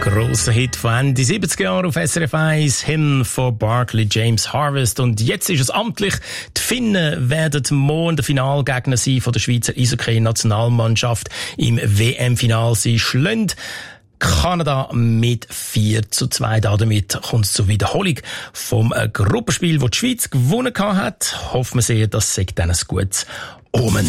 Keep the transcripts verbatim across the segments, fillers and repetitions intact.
Grosser Hit von Ende siebziger Jahre auf S R F eins, Hymn for Barclay James Harvest. Und jetzt ist es amtlich. Die Finnen werden morgen der Finalgegner sein von der Schweizer Eishockey-Nationalmannschaft im W M-Final. Sie schlagen Kanada mit vier zu zwei. Damit kommt es zur Wiederholung vom Gruppenspiel, das die Schweiz gewonnen hat. Hoffen wir sehr, das sei dann ein gutes Omen.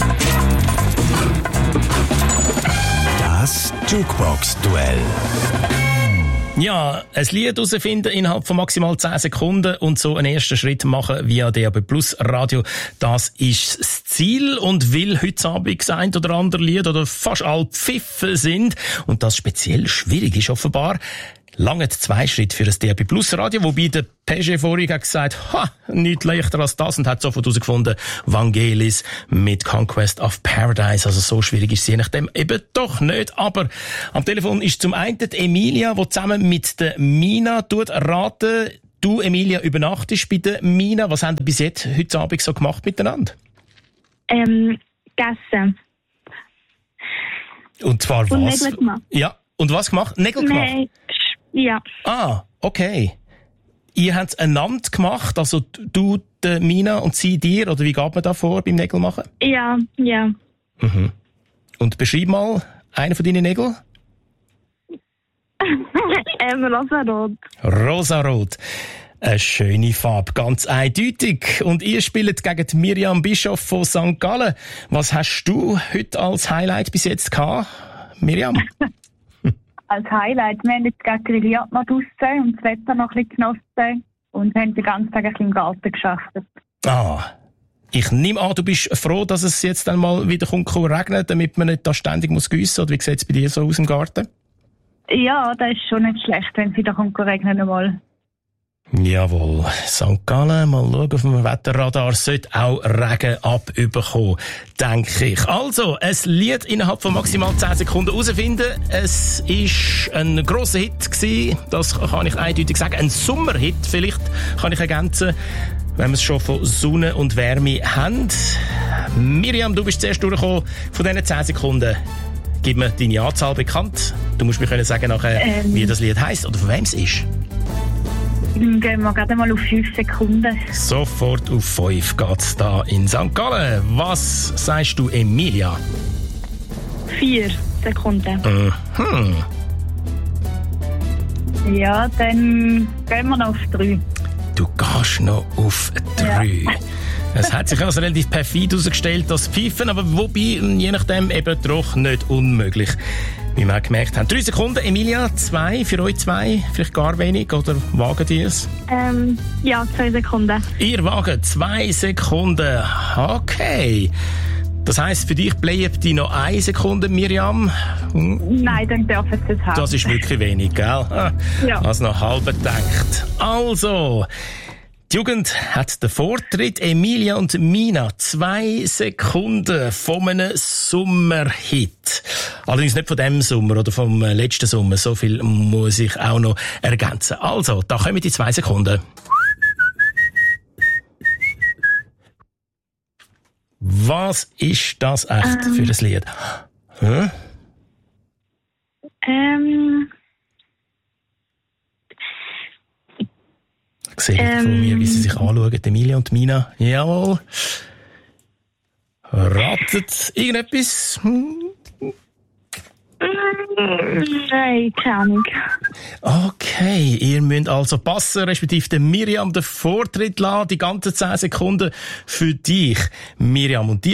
Das Jukebox-Duell. Ja, ein Lied herausfinden innerhalb von maximal zehn Sekunden und so einen ersten Schritt machen via D A B Plus Radio. Das ist das Ziel. Und weil heute Abend das ein oder andere Lied oder fast alle Pfiffen sind und das speziell schwierig ist offenbar, lange zwei Schritte für das D A B Plus Radio, wobei der Pesce vorhin hat gesagt, ha, nichts leichter als das, und hat sofort herausgefunden, Vangelis mit Conquest of Paradise. Also so schwierig ist es je nachdem eben doch nicht. Aber am Telefon ist zum einen die Emilia, die zusammen mit der Mina tut raten. Du, Emilia, übernachtest bei der Mina. Was haben ihr bis jetzt heute Abend so gemacht miteinander? Ähm, gegessen. Und zwar und was? Nägel gemacht. Ja. Und was gemacht? Nägel gemacht? Nein. Ja. Ah, okay. Ihr habt es einander gemacht, also du, die Mina und sie dir, oder wie geht man da vor beim Nägelmachen? Ja, ja. Mhm. Und beschreib mal einen von deinen Nägeln. ähm, rosarot. Rosarot. Eine schöne Farbe, ganz eindeutig. Und ihr spielt gegen die Miriam Bischof von Sankt Gallen. Was hast du heute als Highlight bis jetzt gehabt, Miriam? Als Highlight. Wir haben jetzt gegen die Liatmat rausgesehen und das Wetter noch ein bisschen genossen und haben den ganzen Tag ein bisschen im Garten geschafft. Ah, ich nehme an, du bist froh, dass es jetzt dann mal wieder kommt, regnet, damit man nicht da ständig muss gießen. Oder wie sieht es bei dir so aus im Garten? Ja, das ist schon nicht schlecht, wenn es wieder kommt, regnen mal. Jawohl. Sankt Gallen, mal schauen auf dem Wetterradar, sollte auch Regen abüberkommen, denke ich. Also, ein Lied innerhalb von maximal zehn Sekunden herausfinden. Es war ein grosser Hit gewesen, das kann ich eindeutig sagen. Ein Sommerhit vielleicht, kann ich ergänzen, wenn wir es schon von Sonne und Wärme haben. Miriam, du bist zuerst durchgekommen von diesen zehn Sekunden. Gib mir deine Anzahl bekannt. Du musst mir können sagen nachher, ähm. wie das Lied heisst oder von wem es ist. Dann gehen wir gerade mal auf fünf Sekunden. Sofort auf fünf geht's da in Sankt Gallen. Was sagst du, Emilia? Vier Sekunden. Mhm. Ja, dann gehen wir noch auf drei. Du gehst noch auf drei. Ja. Es hat sich also relativ perfid herausgestellt, das Pfeifen, aber wobei, je nachdem, eben doch nicht unmöglich. Wie wir gemerkt haben. Drei Sekunden, Emilia, zwei, für euch zwei, vielleicht gar wenig, oder wagen ihr es? Ähm, ja, zwei Sekunden. Ihr wagt zwei Sekunden, okay. Das heisst, für dich bleibt noch eine Sekunde, Miriam? Nein, dann dürfen sie es haben. Das ist wirklich wenig, gell? Ja. Also noch halb gedacht. Also, die Jugend hat den Vortritt. Emilia und Mina, zwei Sekunden von einem Sommerhit. Allerdings nicht von dem Sommer oder vom letzten Sommer. So viel muss ich auch noch ergänzen. Also, da kommen die zwei Sekunden. Was ist das echt ähm. für ein Lied? Hm? Ähm... Ich sehe ähm, von mir, wie sie sich anschauen, Emilia und Mina. Jawohl. Ratet irgendetwas? Hm? Nein, keine Ahnung. Okay, ihr müsst also passen, respektive der Miriam den Vortritt lassen, die ganzen zehn Sekunden für dich, Miriam. Und die